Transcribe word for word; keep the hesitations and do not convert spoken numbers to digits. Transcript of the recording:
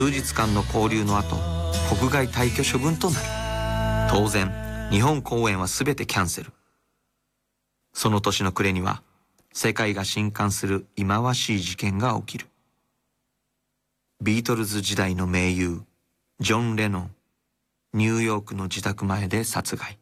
数日間の勾留の後、国外退去処分となる。当然、日本公演は全てキャンセル。その年の暮れには、世界が震撼する忌まわしい事件が起きる。ビートルズ時代の盟友、ジョン・レノン、ニューヨークの自宅前で殺害。